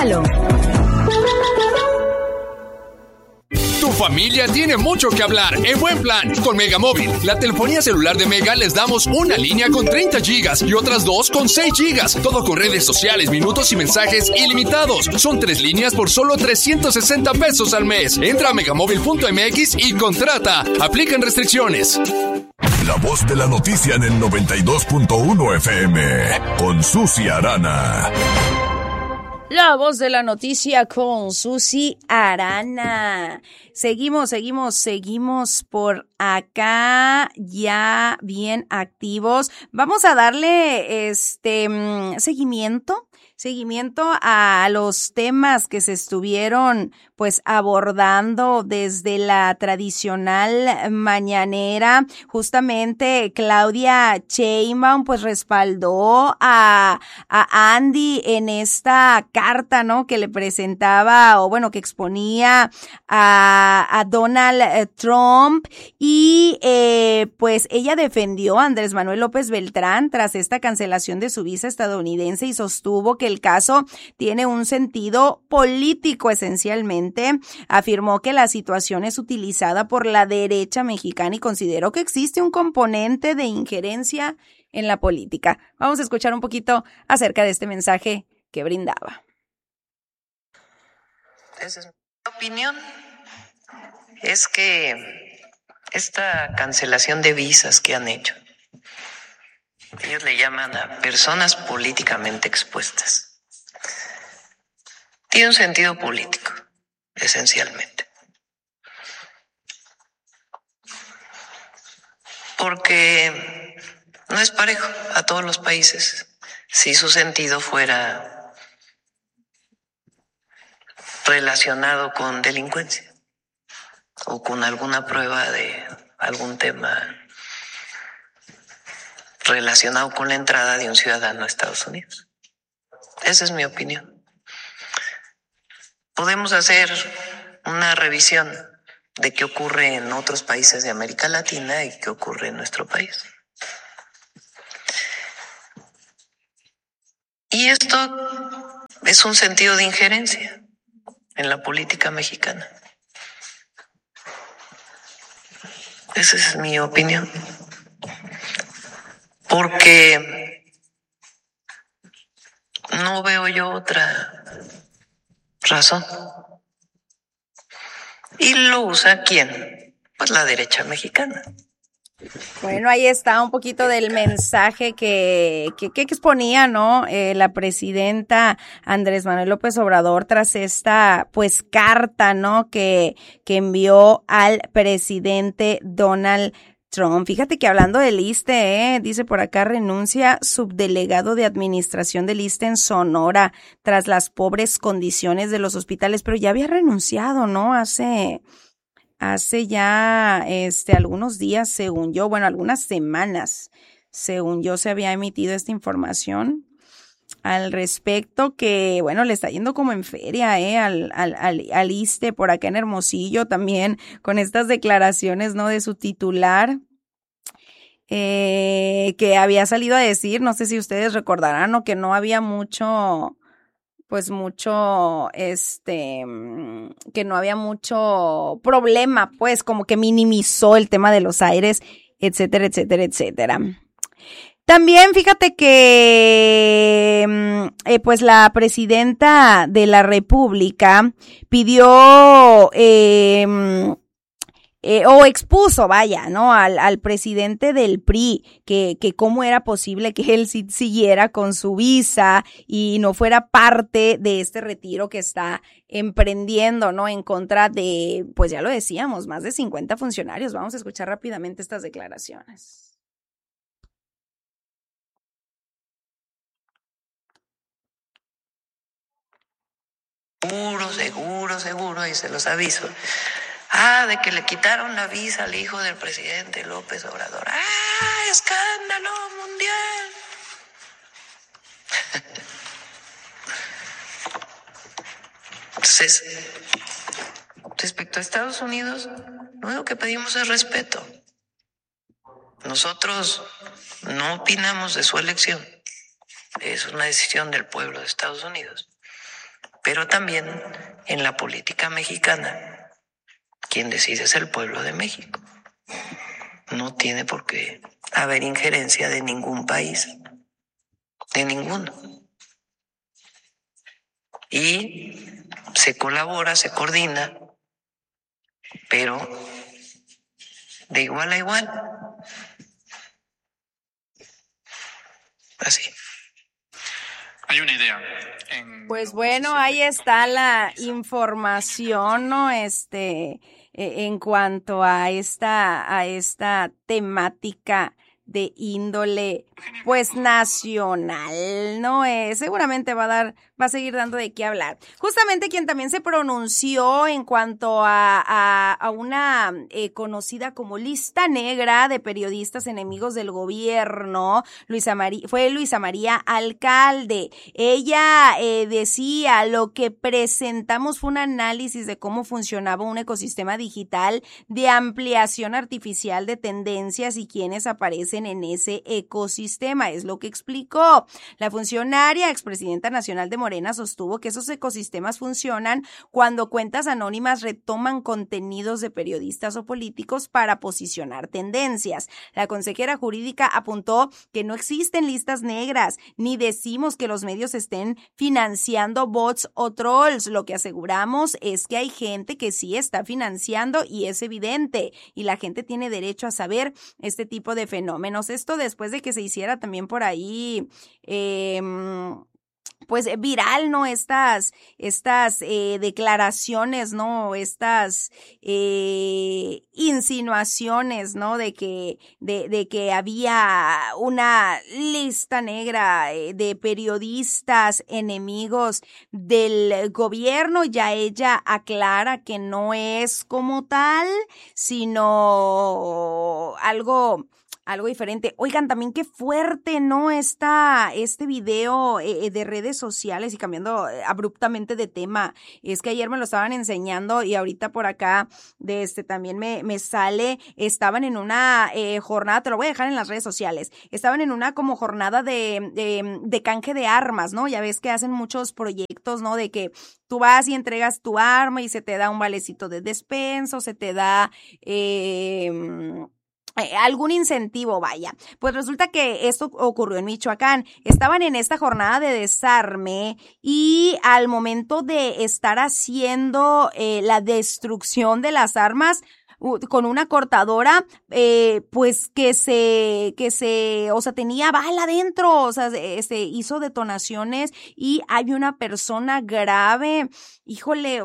regalo. Tu familia tiene mucho que hablar en Buen Plan con Megamóvil. La telefonía celular de Mega les damos una línea con 30 gigas y otras dos con 6 gigas. Todo con redes sociales, minutos y mensajes ilimitados. Son 3 líneas por solo 360 pesos al mes. Entra a megamóvil.mx y contrata. Aplican restricciones. La voz de la noticia en el 92.1 FM con Susi Arana. La voz de la noticia con Susi Arana. Seguimos por acá, ya bien activos. Vamos a darle seguimiento a los temas que se estuvieron pues abordando desde la tradicional mañanera. Justamente Claudia Sheinbaum pues respaldó a Andy en esta carta, ¿no? Que le presentaba o bueno, que exponía a Donald Trump y pues ella defendió a Andrés Manuel López Beltrán tras esta cancelación de su visa estadounidense y sostuvo que el caso tiene un sentido político esencialmente. Afirmó que la situación es utilizada por la derecha mexicana y consideró que existe un componente de injerencia en la política. Vamos a escuchar un poquito acerca de este mensaje que brindaba. Esa es mi opinión. Es que esta cancelación de visas que han hecho, ellos le llaman a personas políticamente expuestas, tiene un sentido político, esencialmente. Porque no es parejo a todos los países si su sentido fuera relacionado con delincuencia o con alguna prueba de algún tema relacionado con la entrada de un ciudadano a Estados Unidos. Esa es mi opinión. Podemos hacer una revisión de qué ocurre en otros países de América Latina y qué ocurre en nuestro país. Y esto es un sentido de injerencia en la política mexicana. Esa es mi opinión. Porque no veo yo otra razón. ¿Y lo usa quién? Pues la derecha mexicana. Bueno, ahí está un poquito del mensaje que exponía, ¿no? La presidenta Andrés Manuel López Obrador tras esta, pues, carta, ¿no? Que envió al presidente Donald Trump. Fíjate que hablando del ISSSTE, dice por acá, renuncia subdelegado de administración del ISSSTE en Sonora tras las pobres condiciones de los hospitales, pero ya había renunciado, ¿no? Hace ya algunos días, según yo, bueno, algunas semanas, según yo, se había emitido esta información al respecto, que bueno, le está yendo como en feria al ISSSTE por acá en Hermosillo, también con estas declaraciones, ¿no? De su titular, que había salido a decir, no sé si ustedes recordarán, ¿no? Que no había que no había mucho problema, pues como que minimizó el tema de los aires, etcétera, etcétera, etcétera. También fíjate que pues la presidenta de la República pidió o expuso, vaya, ¿no? Al presidente del PRI, que cómo era posible que él siguiera con su visa y no fuera parte de este retiro que está emprendiendo, ¿no? En contra de, pues ya lo decíamos, más de 50 funcionarios. Vamos a escuchar rápidamente estas declaraciones. Seguro, y se los aviso. De que le quitaron la visa al hijo del presidente López Obrador. ¡Escándalo mundial! Entonces, respecto a Estados Unidos, lo único que pedimos es respeto. Nosotros no opinamos de su elección. Es una decisión del pueblo de Estados Unidos. Pero también en la política mexicana, quien decide es el pueblo de México. No tiene por qué haber injerencia de ningún país, de ninguno. Y se colabora, se coordina, pero de igual a igual. Así. Hay una idea. Pues bueno, ahí está la información, ¿no? En cuanto a esta temática de índole, pues, nacional, ¿no? Seguramente va a seguir dando de qué hablar. Justamente quien también se pronunció en cuanto a una conocida como lista negra de periodistas enemigos del gobierno, fue Luisa María Alcalde. Ella decía: lo que presentamos fue un análisis de cómo funcionaba un ecosistema digital de ampliación artificial de tendencias y quienes aparecen en ese ecosistema, es lo que explicó. La funcionaria, expresidenta nacional de Morena, sostuvo que esos ecosistemas funcionan cuando cuentas anónimas retoman contenidos de periodistas o políticos para posicionar tendencias. La consejera jurídica apuntó que no existen listas negras, ni decimos que los medios estén financiando bots o trolls. Lo que aseguramos es que hay gente que sí está financiando y es evidente, y la gente tiene derecho a saber este tipo de fenómenos. Esto después de que se hiciera también por ahí pues viral, ¿no? Estas declaraciones, ¿no? Estas insinuaciones, ¿no? De que había una lista negra de periodistas enemigos del gobierno. Ya ella aclara que no es como tal, sino algo diferente. Oigan, también qué fuerte, ¿no? Este video de redes sociales, y cambiando abruptamente de tema, es que ayer me lo estaban enseñando y ahorita por acá también me sale. Estaban en una jornada, te lo voy a dejar en las redes sociales, estaban en una como jornada de canje de armas, ¿no? Ya ves que hacen muchos proyectos, ¿no? De que tú vas y entregas tu arma y se te da un valecito de despensa, se te da algún incentivo, vaya. Pues resulta que esto ocurrió en Michoacán. Estaban en esta jornada de desarme y al momento de estar haciendo la destrucción de las armas con una cortadora, pues que tenía bala dentro, hizo detonaciones y hay una persona grave, híjole,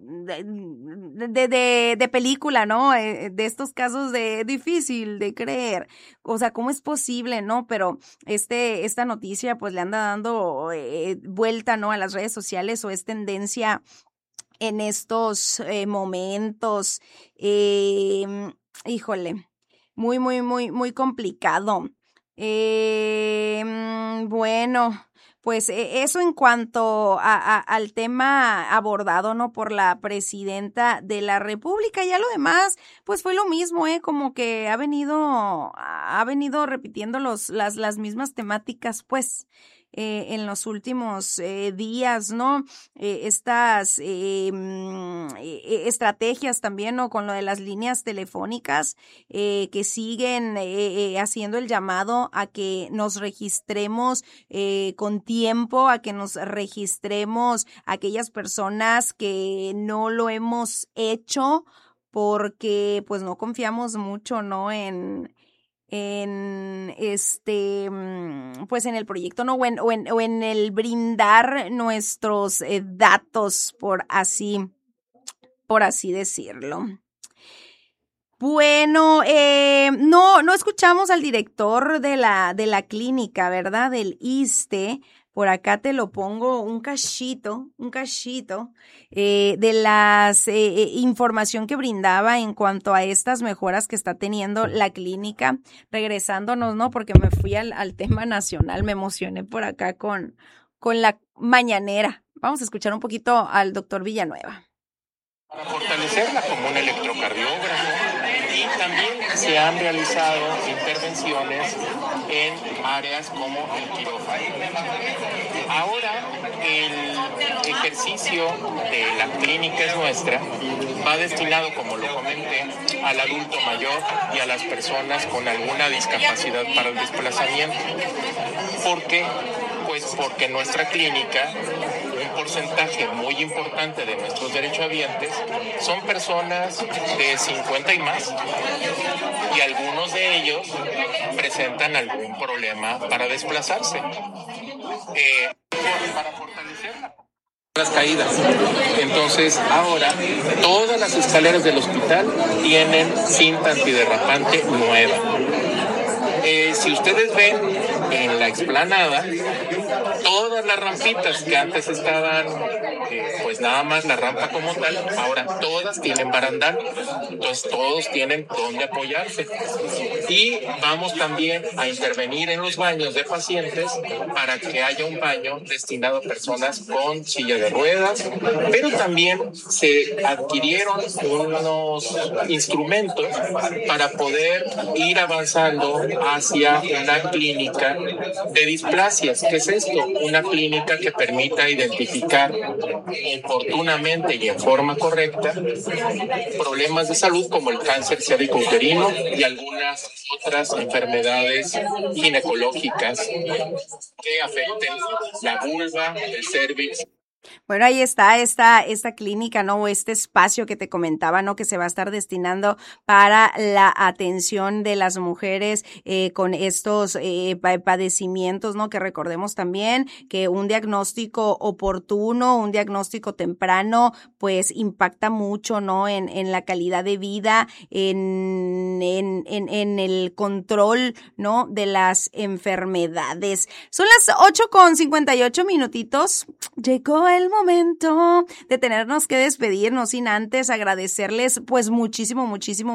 de película, ¿no? De estos casos de difícil de creer. O sea, ¿cómo es posible, no? Pero esta noticia pues le anda dando vuelta, ¿no? A las redes sociales, o es tendencia en estos momentos. Híjole, muy, muy, muy, muy complicado. Bueno, pues eso en cuanto al tema abordado, ¿no? Por la presidenta de la República. Ya lo demás, pues fue lo mismo, como que ha venido repitiendo las mismas temáticas, pues. En los últimos días, ¿no? Estas estrategias también, ¿no? Con lo de las líneas telefónicas que siguen haciendo el llamado a que nos registremos con tiempo, a que nos registremos aquellas personas que no lo hemos hecho porque pues no confiamos mucho, ¿no? Pues en el proyecto, ¿no? O en el brindar nuestros datos, por así decirlo. Bueno, no escuchamos al director de la clínica, ¿verdad? Del ISSSTE. Por acá te lo pongo un cachito de las información que brindaba en cuanto a estas mejoras que está teniendo la clínica. Regresándonos, ¿no? Porque me fui al tema nacional, me emocioné por acá con la mañanera. Vamos a escuchar un poquito al doctor Villanueva. Para fortalecerla como un electrocardiógrafo, y también se han realizado intervenciones en áreas como el quirófano. Ahora, el ejercicio de la clínica es nuestra va destinado, como lo comenté, al adulto mayor y a las personas con alguna discapacidad para el desplazamiento. ¿Por qué? Pues porque nuestra clínica, un porcentaje muy importante de nuestros derechohabientes son personas de 50 y más, y algunos de ellos presentan algún problema para desplazarse. Para fortalecer las caídas. Entonces, ahora todas las escaleras del hospital tienen cinta antiderrapante nueva. Si ustedes ven en la explanada, todas las rampitas que antes estaban, pues nada más la rampa como tal, ahora todas tienen barandal, entonces todos tienen donde apoyarse. Y vamos también a intervenir en los baños de pacientes para que haya un baño destinado a personas con silla de ruedas, pero también se adquirieron unos instrumentos para poder ir avanzando hacia una clínica de displasias. ¿Qué es esto? Una clínica que permita identificar oportunamente y en forma correcta problemas de salud como el cáncer cervicouterino y algunas otras enfermedades ginecológicas que afecten la vulva, el cervix. Bueno, ahí está esta clínica, ¿no? O este espacio que te comentaba, ¿no? Que se va a estar destinando para la atención de las mujeres con estos padecimientos, ¿no? Que recordemos también que un diagnóstico oportuno, un diagnóstico temprano, pues impacta mucho, ¿no? En la calidad de vida, en el control, ¿no? De las enfermedades. Son las 8:58. Llegó el momento de tenernos que despedirnos sin antes agradecerles pues muchísimo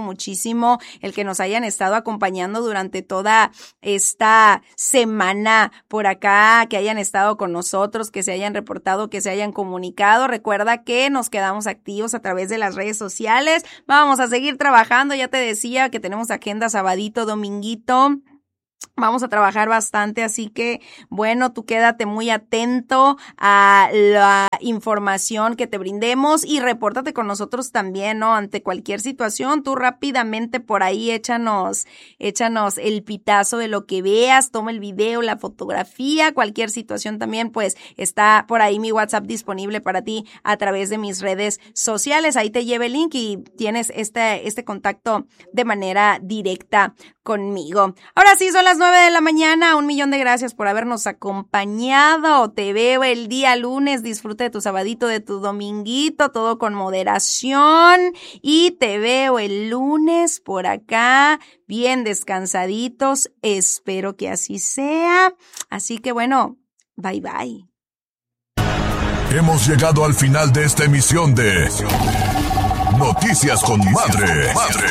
el que nos hayan estado acompañando durante toda esta semana por acá, que hayan estado con nosotros, que se hayan reportado, que se hayan comunicado. Recuerda que nos quedamos activos a través de las redes sociales. Vamos a seguir trabajando, ya te decía que tenemos agenda sabadito, dominguito. Vamos a trabajar bastante, así que, bueno, tú quédate muy atento a la información que te brindemos y repórtate con nosotros también, ¿no? Ante cualquier situación, tú rápidamente por ahí échanos el pitazo de lo que veas, toma el video, la fotografía, cualquier situación también, pues está por ahí mi WhatsApp disponible para ti a través de mis redes sociales. Ahí te lleva el link y tienes este contacto de manera directa conmigo. Ahora sí, son las 9 de la mañana. 1,000,000 de gracias por habernos acompañado. Te veo el día lunes. Disfruta de tu sabadito, de tu dominguito, todo con moderación. Y te veo el lunes por acá, bien descansaditos. Espero que así sea. Así que bueno, bye bye. Hemos llegado al final de esta emisión de Noticias con Madre.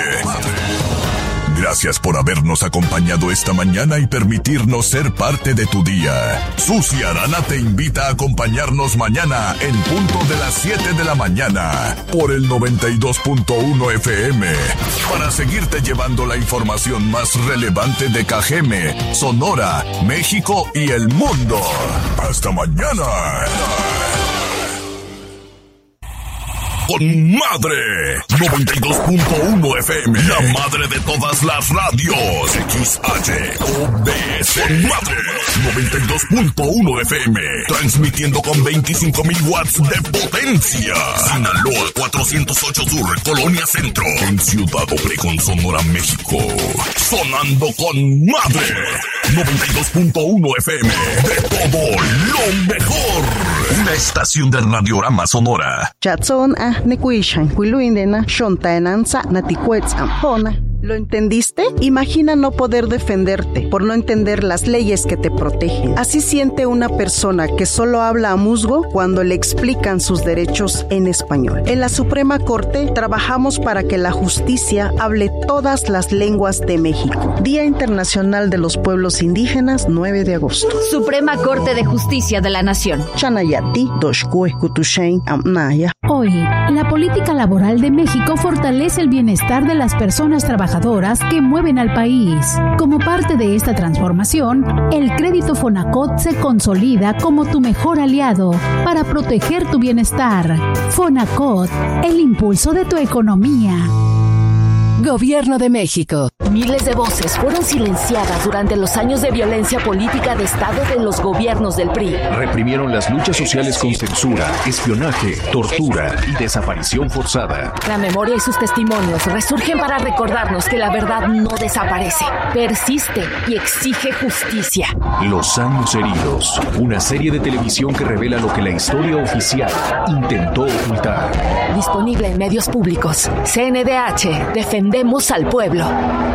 Gracias por habernos acompañado esta mañana y permitirnos ser parte de tu día. Susi Arana te invita a acompañarnos mañana en punto de las 7 de la mañana por el 92.1 FM para seguirte llevando la información más relevante de Cajeme, Sonora, México y el mundo. ¡Hasta mañana! Con Madre 92.1 FM, la madre de todas las radios. XHOBS con Madre 92.1 FM, transmitiendo con 25,000 watts de potencia. Sinaloa 408 Sur, Colonia Centro, en Ciudad Obregón, Sonora, México. Sonando con Madre 92.1 FM, de todo lo mejor. Una estación de Radiorama Sonora. Chatson nekuishan kuiluindena shontaenanza naticuetz ampona. ¿Lo entendiste? Imagina no poder defenderte por no entender las leyes que te protegen. Así siente una persona que solo habla a musgo cuando le explican sus derechos en español. En la Suprema Corte trabajamos para que la justicia hable todas las lenguas de México. Día Internacional de los Pueblos Indígenas, 9 de agosto. Suprema Corte de Justicia de la Nación. Chanayati, Doshkue, Kutushain, Amnaya. Hoy, la política laboral de México fortalece el bienestar de las personas trabajadoras trabajadoras que mueven al país. Como parte de esta transformación, el crédito Fonacot se consolida como tu mejor aliado para proteger tu bienestar. Fonacot, el impulso de tu economía. Gobierno de México. Miles de voces fueron silenciadas durante los años de violencia política de Estado de los gobiernos del PRI. Reprimieron las luchas sociales con censura, espionaje, tortura y desaparición forzada. La memoria y sus testimonios resurgen para recordarnos que la verdad no desaparece, persiste y exige justicia. Los años heridos. Una serie de televisión que revela lo que la historia oficial intentó ocultar. Disponible en medios públicos. CNDH. Defendemos al pueblo.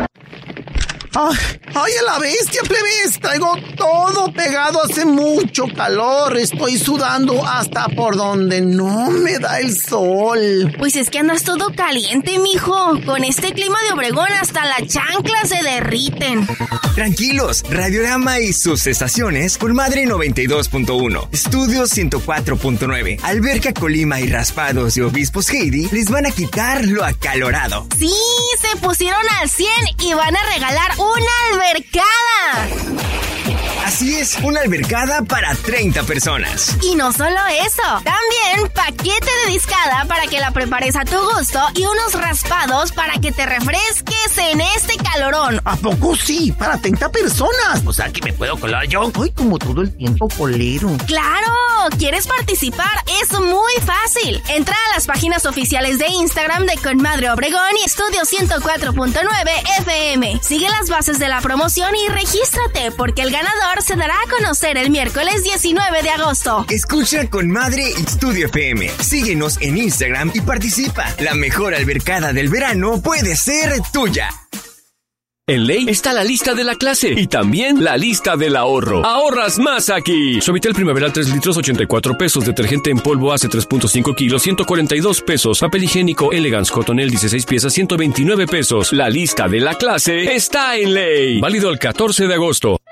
¡Ay, a la bestia, plebes! Traigo todo pegado, hace mucho calor. Estoy sudando hasta por donde no me da el sol. Pues es que andas todo caliente, mijo. Con este clima de Obregón hasta las chanclas se derriten. Tranquilos, Radiorama y sus estaciones por Madre 92.1, Estudio 104.9, Alberca Colima y Raspados de Obispos Heidi les van a quitar lo acalorado. Sí, se pusieron al 100 y van a regalar una albercada. Así es, una albercada para 30 personas. Y no solo eso, también paquete de discada para que la prepares a tu gusto y unos raspados para que te refresques en este calorón. ¿A poco sí? Para 30 personas. O sea que me puedo colar yo. Ay, como todo el tiempo colero. ¡Claro! ¿Quieres participar? Es muy fácil. Entra a las páginas oficiales de Instagram de Conmadre Obregón y Estudio 104.9 FM. Sigue las bases de la promoción y regístrate, porque el ganador se dará a conocer el miércoles 19 de agosto. Escucha Conmadre y Estudio FM. Síguenos en Instagram y participa. La mejor albercada del verano puede ser tuya. En Ley está la lista de la clase y también la lista del ahorro. ¡Ahorras más aquí! Suavitel Primaveral 3 litros, 84 pesos. Detergente en polvo hace 3.5 kilos, 142 pesos. Papel higiénico Elegance Cotonel 16 piezas, 129 pesos. La lista de la clase está en Ley. Válido el 14 de agosto.